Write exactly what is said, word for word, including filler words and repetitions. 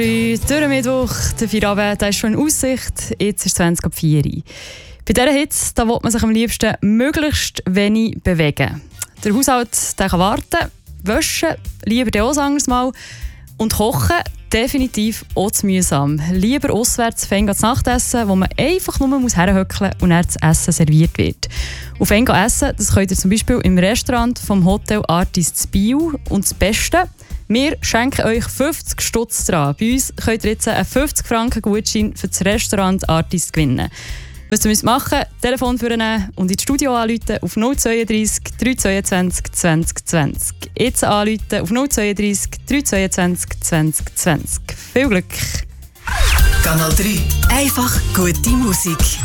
Durch den Mittwoch, der Feierabend, der ist schon in Aussicht. Jetzt ist es zwanzig ab vier. Bei dieser Hitze da will man sich am liebsten möglichst wenig bewegen. Der Haushalt der kann warten, waschen lieber den auch anderes Mal und kochen definitiv auch zu mühsam. Lieber auswärts fängt zu Nachtessen, wo man einfach nur herhöckeln muss und dann das Essen serviert wird. Auf fängt essen, das könnt ihr zum Beispiel im Restaurant vom Hotel Artis Biel. Und das Beste: wir schenken euch fünfzig Stutz dran. Bei uns könnt ihr jetzt einen fünfzig Franken Gutschein für das Restaurant Artis gewinnen. Was ihr machen müsst, Telefon vornehmen und ins Studio anrufen auf null zweiunddreißig, dreihundertzweiundzwanzig, zwanzig zwanzig. Jetzt anrufen auf null zweiunddreißig, dreihundertzweiundzwanzig, zwanzig zwanzig. Viel Glück! Kanal drei. Einfach gute Musik.